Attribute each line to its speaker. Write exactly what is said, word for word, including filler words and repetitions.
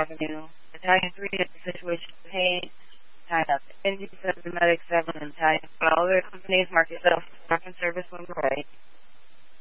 Speaker 1: Avenue. Battalion three is the Situation Paint. Battalion Indy seven, Medic seven, and Battalion twelve. Their companies mark yourself as staff and service when right.